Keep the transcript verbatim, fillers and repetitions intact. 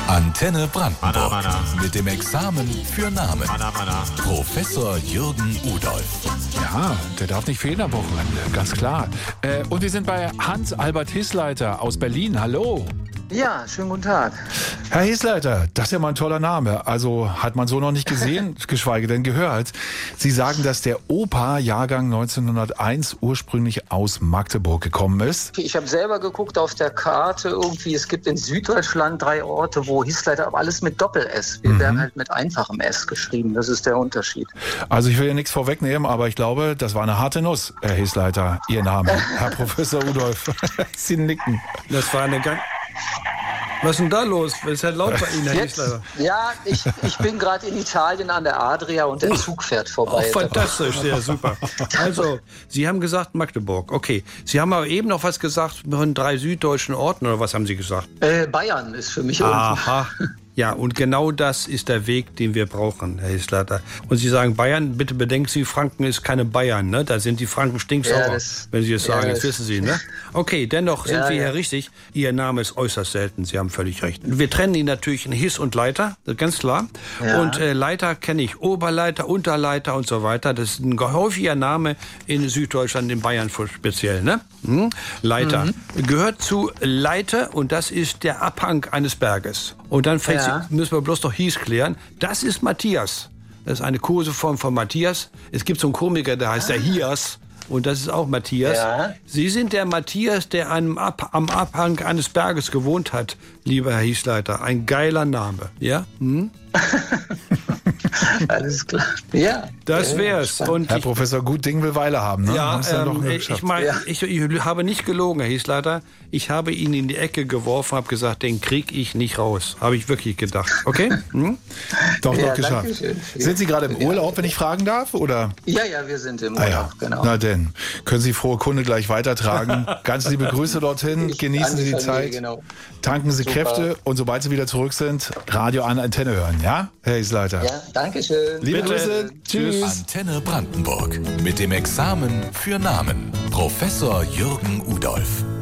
Antenne Brandenburg. Anna, Anna. Mit dem Examen für Namen. Anna, Anna. Professor Jürgen Udolf. Ja, der darf nicht fehlen am Wochenende, ganz klar. Äh, und wir sind bei Hans-Albert Hissleiter aus Berlin. Hallo. Ja, schönen guten Tag. Herr Hissleiter, das ist ja mal ein toller Name. Also hat man so noch nicht gesehen, geschweige denn gehört. Sie sagen, dass der Opa Jahrgang neunzehnhunderteins ursprünglich aus Magdeburg gekommen ist. Ich habe selber geguckt auf der Karte irgendwie, es gibt in Süddeutschland drei Orte, wo Hissleiter, aber alles mit Doppel-S. Wir Mhm. werden halt mit einfachem S geschrieben, das ist der Unterschied. Also ich will ja nichts vorwegnehmen, aber ich glaube, das war eine harte Nuss, Herr Hissleiter, Ihr Name, Herr Professor Udolf. Sie nicken. Das war eine ganz... Was ist denn da los? Es ist ja laut bei Ihnen, Herr Jetzt, Hissleiter. ja, ich, ich bin gerade in Italien an der Adria und der Zug fährt Oh, vorbei. fantastisch, ja, super. Also, Sie haben gesagt Magdeburg, okay. Sie haben aber eben noch was gesagt von drei süddeutschen Orten, oder was haben Sie gesagt? Äh, Bayern ist für mich unten. Aha. Ja, und genau das ist der Weg, den wir brauchen, Herr Hissleiter. Und Sie sagen Bayern, bitte bedenken Sie, Franken ist keine Bayern, ne? Da sind die Franken stinksauer, Ja, das- wenn Sie es ja, sagen, das das- wissen Sie, ne? Okay, dennoch sind Ja, wir ja. hier richtig. Ihr Name ist äußerst selten, Sie haben völlig recht. Wir trennen ihn natürlich in Hiss und Leiter, das ist ganz klar. Ja. Und äh, Leiter kenne ich, Oberleiter, Unterleiter und so weiter. Das ist ein häufiger Name in Süddeutschland, in Bayern speziell, ne? Hm? Leiter. Mhm. Gehört zu Leiter und das ist der Abhang eines Berges. Und dann fällt Ja. sie, müssen wir bloß noch Hies klären. Das ist Matthias. Das ist eine Kurseform von Matthias. Es gibt so einen Komiker, der heißt der Hias. Und das ist auch Matthias. Ja. Sie sind der Matthias, der einem Ab, am Abhang eines Berges gewohnt hat, lieber Herr Hissleiter. Ein geiler Name. Ja? Hm? Alles klar. Ja. Das Ja, wär's. spannend. Und Herr ich, Professor, gut Ding will Weile haben, ne? ja, Haben Sie ja ähm, noch ich, geschafft. mein, Ja. ich, ich habe nicht gelogen, Herr Hissleiter. Ich habe ihn in die Ecke geworfen, habe gesagt, den krieg ich nicht raus. Habe ich wirklich gedacht. Okay? Hm? Doch, Ja, doch geschafft. danke schön. Sind Sie gerade im Urlaub, wenn ich fragen darf? Oder? Ja, ja, wir sind im Ah Urlaub, ja, genau. na denn. Können Sie frohe Kunde gleich weitertragen. Ganz liebe Grüße dorthin. Ich- Genießen an die Sie die Familie, Zeit. genau. Tanken Sie Super. Kräfte und sobald Sie wieder zurück sind, Radio an Antenne hören. Ja, Herr Hissleiter? Ja, danke schön. Liebe Bitte. Grüße. Tschüss. Antenne Brandenburg. Mit dem Examen für Namen. Professor Jürgen Udolf.